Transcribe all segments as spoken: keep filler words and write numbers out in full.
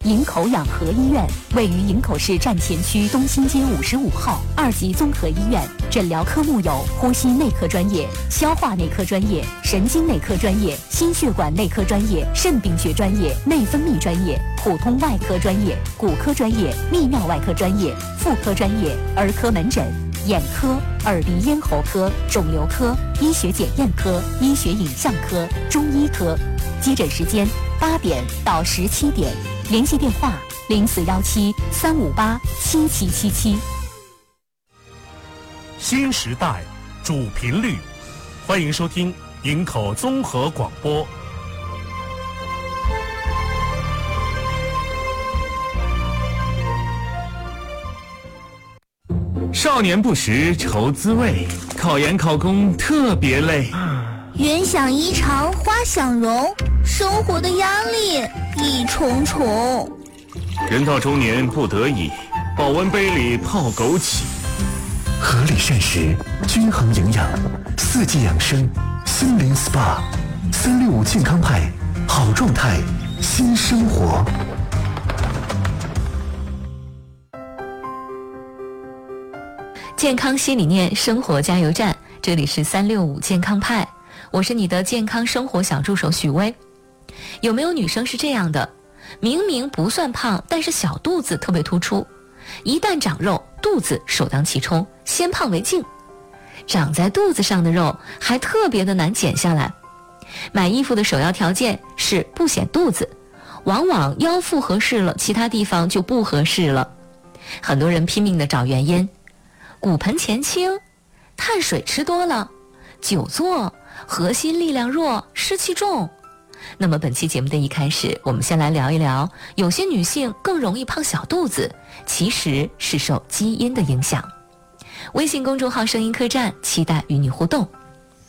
营口养和医院位于营口市站前区东新街五十五号，二级综合医院，诊疗科目有呼吸内科专业、消化内科专业、神经内科专业、心血管内科专业、肾病学专业、内分泌专业、普通外科专业、骨科专业、泌尿外科专业、妇科专业、儿科门诊、眼科、耳鼻咽喉科、肿瘤科、医学检验科、医学影像科、中医科。接诊时间八点到十七点，联系电话零四幺七三五八七七七七。 新时代主频率，欢迎收听营口综合广播。 少年不识愁滋味，考研考公特别累。 云想衣裳花想容，生活的压力一重重。 人到中年不得已，保温杯里泡枸杞。 合理膳食，均衡营养，四季养生，森林 S P A， 三六五健康派，好状态，新生活。 健康新理念，生活加油站，这里是三六五健康派，我是你的健康生活小助手许巍。有没有女生是这样的，明明不算胖，但是小肚子特别突出，一旦长肉，肚子首当其冲，先胖为敬。长在肚子上的肉还特别的难减下来。买衣服的首要条件是不显肚子，往往腰腹合适了，其他地方就不合适了。很多人拼命的找原因，骨盆前倾，碳水吃多了，久坐，核心力量弱，湿气重。那么本期节目的一开始，我们先来聊一聊，有些女性更容易胖小肚子，其实是受基因的影响。微信公众号声音客栈，期待与你互动。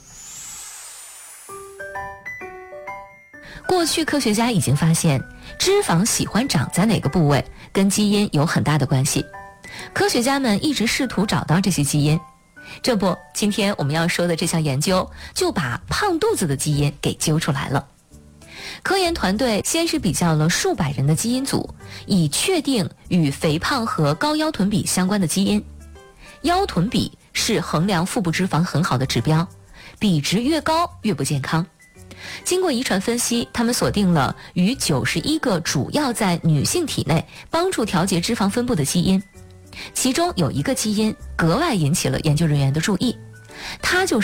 过去科学家已经发现，脂肪喜欢长在哪个部位，跟基因有很大的关系。科学家们一直试图找到这些基因，这不，今天我们要说的这项研究就把胖肚子的基因给揪出来了。科研团队先是比较了数百人的基因组，以确定与肥胖和高腰臀比相关的基因。腰臀比是衡量腹部脂肪很好的指标，比值越高越不健康。经过遗传分析，他们锁定了与九十一个主要在女性体内帮助调节脂肪分布的基因，其中有一个基因格外引起了研究人员的注意，它就是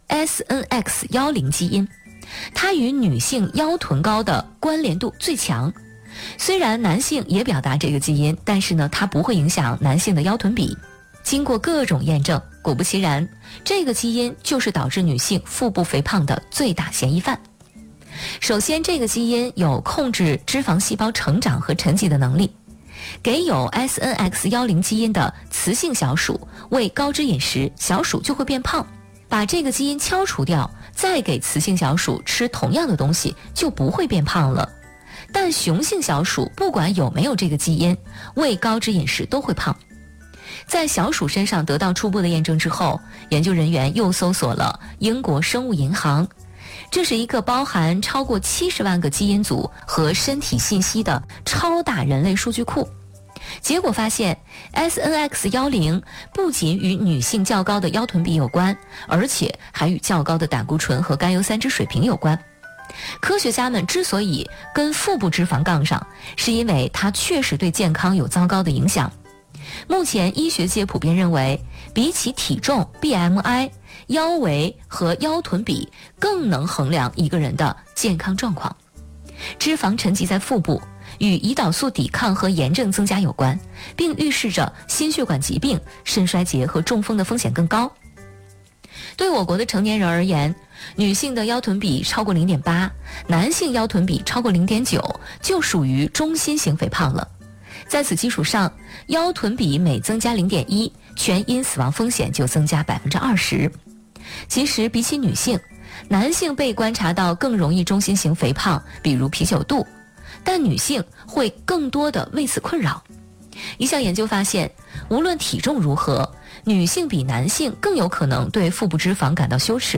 S N X 一零 基因。它与女性腰臀高的关联度最强。虽然男性也表达这个基因，但是呢，它不会影响男性的腰臀比。经过各种验证，果不其然，这个基因就是导致女性腹部肥胖的最大嫌疑犯。首先，这个基因有控制脂肪细胞成长和沉积的能力。给有 S N X 一零 基因的雌性小鼠喂高脂饮食，小鼠就会变胖。把这个基因敲除掉，再给雌性小鼠吃同样的东西，就不会变胖了。但雄性小鼠不管有没有这个基因，喂高脂饮食都会胖。在小鼠身上得到初步的验证之后，研究人员又搜索了英国生物银行，这是一个包含超过七十万个基因组和身体信息的超大人类数据库。结果发现 S N X 一零 不仅与女性较高的腰臀比有关，而且还与较高的胆固醇和甘油三酯水平有关。科学家们之所以跟腹部脂肪杠上，是因为它确实对健康有糟糕的影响。目前医学界普遍认为，比起体重 B M I， 腰围和腰臀比更能衡量一个人的健康状况。脂肪沉积在腹部，与胰岛素抵抗和炎症增加有关，并预示着心血管疾病、肾衰竭和中风的风险更高。对我国的成年人而言，女性的腰臀比超过 零点八， 男性腰臀比超过 零点九， 就属于中心型肥胖了。在此基础上，腰臀比每增加 零点一， 全因死亡风险就增加 百分之二十。 其实比起女性，男性被观察到更容易中心型肥胖，比如啤酒肚，但女性会更多的为此困扰。一项研究发现，无论体重如何，女性比男性更有可能对腹部脂肪感到羞耻。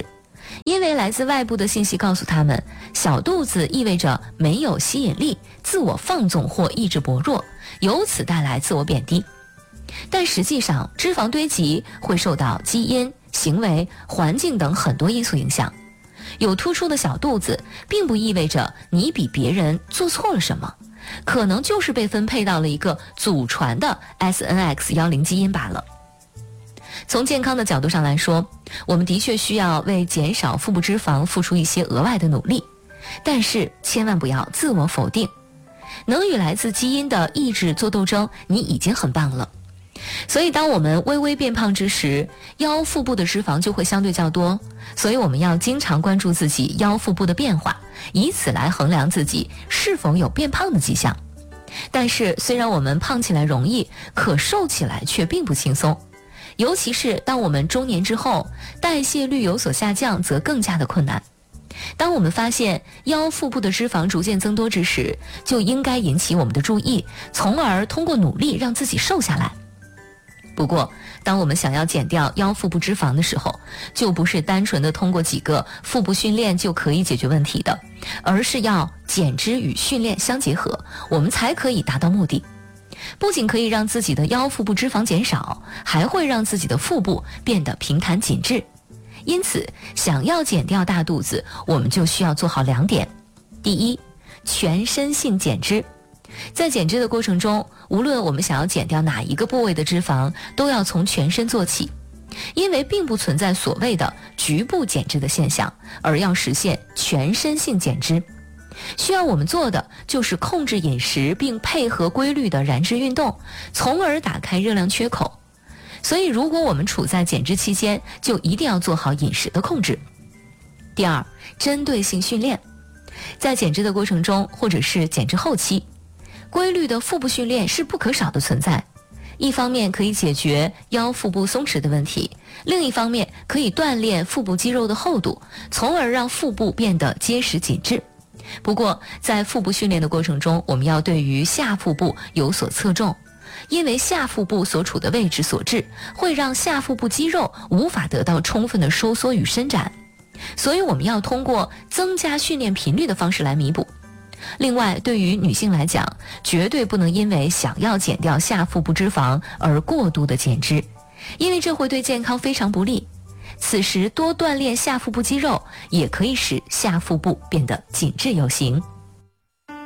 因为来自外部的信息告诉他们，小肚子意味着没有吸引力、自我放纵或意志薄弱，由此带来自我贬低。但实际上，脂肪堆积会受到基因、行为、环境等很多因素影响。有突出的小肚子，并不意味着你比别人做错了什么，可能就是被分配到了一个祖传的 S N X 一零 基因罢了。从健康的角度上来说，我们的确需要为减少腹部脂肪付出一些额外的努力，但是千万不要自我否定。能与来自基因的意志做斗争，你已经很棒了。所以当我们微微变胖之时，腰腹部的脂肪就会相对较多，所以我们要经常关注自己腰腹部的变化，以此来衡量自己是否有变胖的迹象。但是虽然我们胖起来容易，可瘦起来却并不轻松，尤其是当我们中年之后，代谢率有所下降，则更加的困难。当我们发现腰腹部的脂肪逐渐增多之时，就应该引起我们的注意，从而通过努力让自己瘦下来。不过当我们想要减掉腰腹部脂肪的时候，就不是单纯的通过几个腹部训练就可以解决问题的，而是要减脂与训练相结合，我们才可以达到目的。不仅可以让自己的腰腹部脂肪减少，还会让自己的腹部变得平坦紧致。因此想要减掉大肚子，我们就需要做好两点。第一，全身性减脂。在减脂的过程中，无论我们想要减掉哪一个部位的脂肪，都要从全身做起，因为并不存在所谓的局部减脂的现象，而要实现全身性减脂。需要我们做的就是控制饮食，并配合规律的燃脂运动，从而打开热量缺口。所以如果我们处在减脂期间，就一定要做好饮食的控制。第二，针对性训练。在减脂的过程中，或者是减脂后期，规律的腹部训练是不可少的存在。一方面可以解决腰腹部松弛的问题，另一方面可以锻炼腹部肌肉的厚度，从而让腹部变得结实紧致。不过在腹部训练的过程中，我们要对于下腹部有所侧重，因为下腹部所处的位置所致，会让下腹部肌肉无法得到充分的收缩与伸展，所以我们要通过增加训练频率的方式来弥补。另外，对于女性来讲，绝对不能因为想要减掉下腹部脂肪而过度的减脂，因为这会对健康非常不利。此时多锻炼下腹部肌肉，也可以使下腹部变得紧致有型。